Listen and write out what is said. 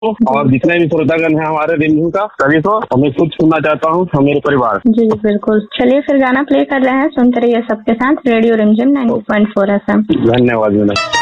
और जितने भी श्रोतागण हैं हमारे रिमझिम का सभी को मैं खुद सुनना चाहता हूँ और मेरे परिवार। जी बिल्कुल, चलिए फिर गाना प्ले कर रहे हैं, सुनते रहिए सबके साथ रेडियो रिमझिम 90.4 FM। धन्यवाद मैडम।